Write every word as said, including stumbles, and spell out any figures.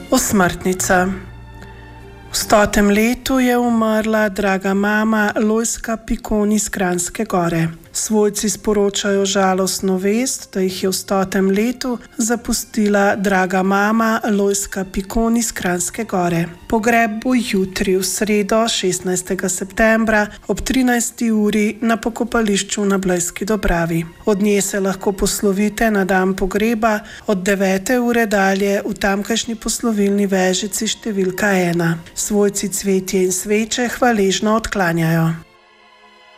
Osmrtnica. V stotem letu je umrla draga mama Lojzka Pikon iz Kranjske Gore. Svojci sporočajo žalostno vest, da jih je v stotem letu zapustila draga mama Lojzka Pikon iz Kranjske Gore. Pogreb bo jutri, v sredo, šestnajstega septembra ob trinajsti uri na pokopališču na Blejski Dobravi. Od nje se lahko poslovite na dan pogreba od devete ure dalje v tamkajšnji poslovilni vežici številka ena. Svojci cvetje in sveče hvaležno odklanjajo.